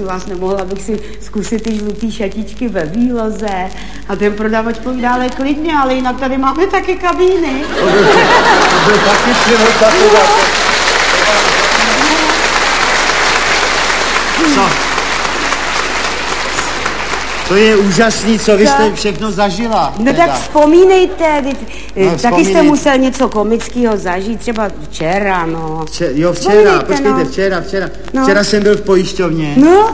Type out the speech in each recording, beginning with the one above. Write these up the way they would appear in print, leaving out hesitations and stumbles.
prosím vás, nemohla bych si zkusit ty žlutý šatičky ve výloze. A ten prodavač povídá, ale klidně, ale jinak tady máme taky kabíny. To taky Co? To je úžasný, co vy jste všechno zažila. No tak vzpomínejte, taky jste musel něco komického zažít, třeba včera, no. Včera, počkejte, včera. No. Včera jsem byl v pojišťovně. No?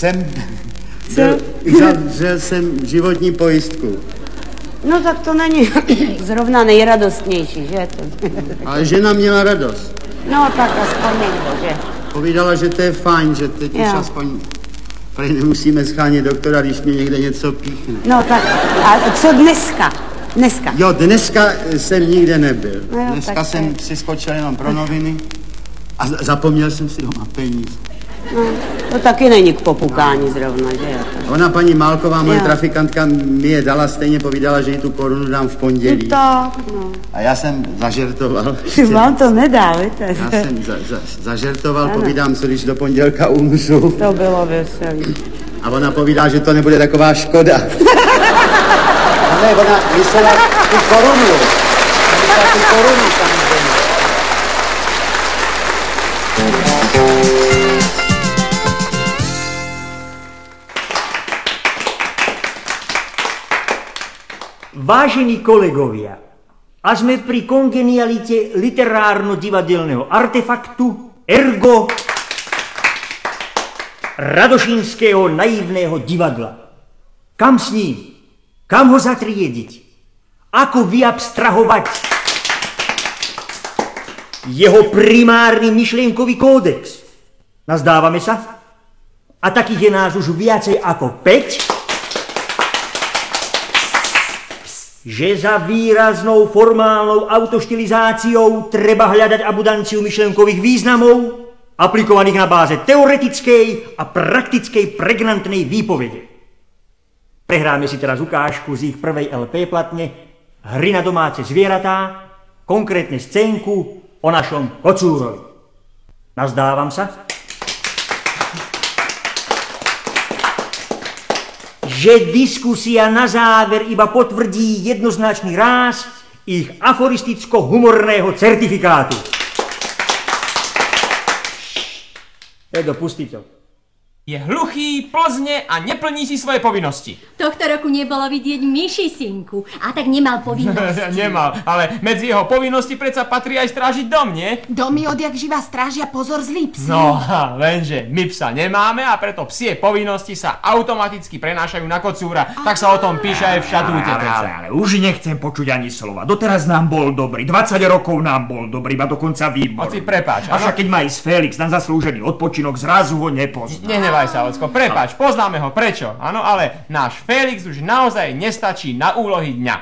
Uzavřel jsem životní pojistku. No tak to není zrovna nejradostnější, že? Ale žena měla radost. No tak aspoň někdo, že? Povídala, že to je fajn, že teď už aspoň tady nemusíme schánět doktora, když mě někde něco píchne. No tak, a co dneska? Jo, dneska jsem nikde nebyl. No jo, dneska jsem si skočil jenom pro noviny a zapomněl jsem si doma peníze. No, to taky není k popukání zrovna, že jo? Ona, paní Málková, moje trafikantka, mi je dala, stejně povídala, že jí tu korunu dám v pondělí. No. A já jsem zažertoval. Vám to nedá, víte? Já jsem zažertoval, povídám, co když do pondělka umřu. To bylo veselý. A ona povídá, že to nebude taková škoda. A ne, ona myslela tu korunu. Samozřejmě. Vážení kolegovia, a sme pri kongenialite literárno-divadelného artefaktu, ergo radošínskeho naivného divadla. Kam s ním? Kam ho zatriediť? Ako vyabstrahovať jeho primárny myšlienkový kódex? Nazdávame sa? A takých je nás už viacej ako 5. Že za výraznou formálnou autoštilizáciou treba hľadať abundanciu myšlenkových významov, aplikovaných na báze teoretickej a praktickej pregnantnej výpovede. Prehráme si teraz ukážku z ich prvej LP platne Hry na domáce zvieratá, konkrétne scénku o našom kocúrovi. Nazdávam sa, že diskusia na záver iba potvrdí jednoznačný ráz ich aforisticko-humorného certifikátu. Edo, pustí to. Je hluchý, plzne a neplní si svoje povinnosti. Tohto roku nebolo vidieť myši synku, a tak nemal povinnosti. Nemal, ale medzi jeho povinnosti predsa patrí aj strážiť dom, nie? Domy odjak živa strážia pozor zlý psi. No, lenže my psa nemáme a preto psie povinnosti sa automaticky prenášajú na kocúra. Tak sa o tom píše aj v štatúte. Ale už nechcem počuť ani slova. Doteraz nám bol dobrý, 20 rokov nám bol dobrý, iba dokonca výborný. Oci, prepáč. Avšak keď má ísť Felix na zaslúžený odpočinok, zrazu ho nepozná. Nenevaj sa, Ocko, prepáč, poznáme ho, prečo? Áno, ale náš Felix už naozaj nestačí na úlohy dňa.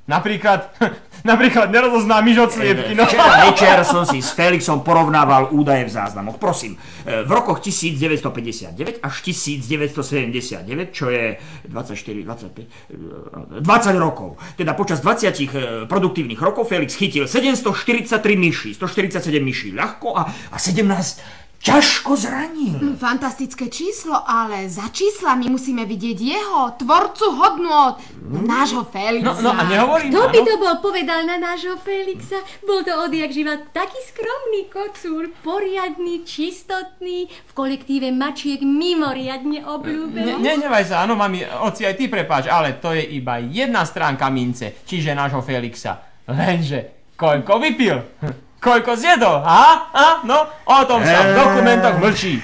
Napríklad nerozozná myš od sliepky. No. Včera večer som si s Felixom porovnával údaje v záznamoch. Prosím, v rokoch 1959 až 1979, čo je 24, 25, 20 rokov. Teda počas 20 produktívnych rokov Felix chytil 743 myší, 147 myší ľahko a 17 ťažko zranil. Fantastické číslo, ale za číslami musíme vidieť jeho, tvorcu hodnôt, nášho Felixa. No a nehovorím. Kto by to bol povedal na nášho Felixa? Bol to odjak živa taký skromný kocúr, poriadny, čistotný, v kolektíve mačiek mimoriadne obľúbený. Nenevaj sa, áno, mami, oci, aj ty prepáč, ale to je iba jedna stránka mince, čiže nášho Felixa. Lenže, koľko vypil? Koľko zjedol, No, o tom sa v dokumentoch mlčí.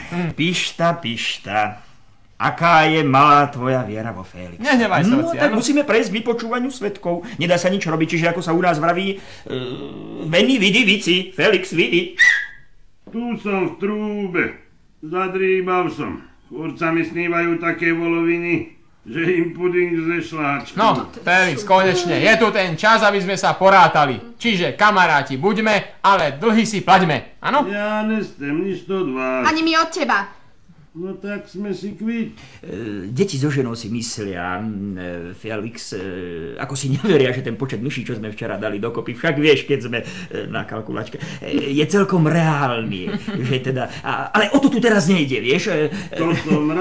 Pišta. Aká je malá tvoja viera vo Felixa? Nenevaj sa, oci, tak musíme prejsť k vypočúvaniu svedkov. Nedá sa nič robiť, čiže ako sa u nás vraví, veni, vidi, vici, Felix, vidi. Tu som v trúbe, zadrýbal som. Furt mi snívajú také voloviny, že im puding ze šláčkou. No, Felix, konečne, je tu ten čas, aby sme sa porátali. Čiže, kamaráti, buďme, ale dlhy si plaťme, áno? Ja nestem nič od vás. Ani my od teba. No tak sme si kvít. Deti so ženou si myslia, Felix, ako si neveria, že ten počet myší, čo sme včera dali dokopy, však vieš, keď sme na kalkulačke, je celkom reálny, že teda, ale o to tu teraz nejde, vieš. To som